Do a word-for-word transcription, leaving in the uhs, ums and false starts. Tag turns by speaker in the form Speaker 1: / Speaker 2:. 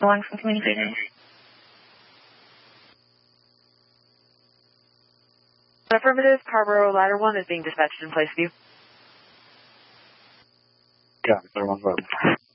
Speaker 1: Belongs from communicator.
Speaker 2: Affirmative, Carborough Ladder one is being dispatched in place of you.
Speaker 3: Got it, clear one vote.